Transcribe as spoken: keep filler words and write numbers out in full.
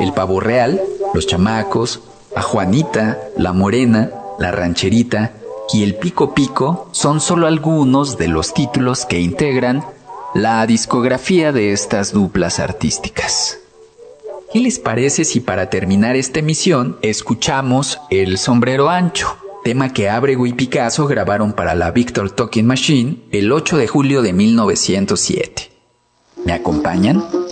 El Pavo Real, Los Chamacos, A Juanita, La Morena, La Rancherita y El Pico Pico son solo algunos de los títulos que integran la discografía de estas duplas artísticas. ¿Qué les parece si para terminar esta emisión escuchamos El Sombrero Ancho, tema que Ábrego y Picasso grabaron para la Victor Talking Machine el ocho de julio de mil novecientos siete? ¿Me acompañan?